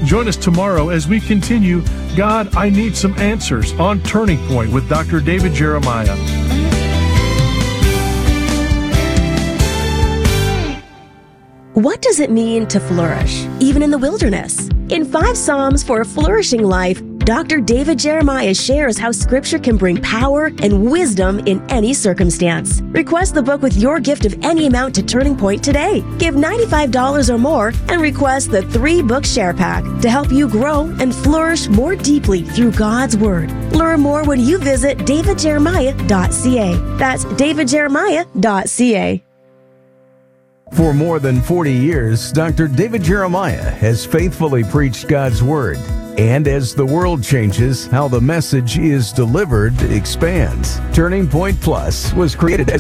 Join us tomorrow as we continue God, I Need Some Answers on Turning Point with Dr. David Jeremiah. What does it mean to flourish, even in the wilderness? In 5 Psalms for a Flourishing Life, Dr. David Jeremiah shares how Scripture can bring power and wisdom in any circumstance. Request the book with your gift of any amount to Turning Point today. Give $95 or more and request the 3-book share pack to help you grow and flourish more deeply through God's Word. Learn more when you visit davidjeremiah.ca. That's davidjeremiah.ca. For more than 40 years, Dr. David Jeremiah has faithfully preached God's Word. And as the world changes, how the message is delivered expands. Turning Point Plus was created as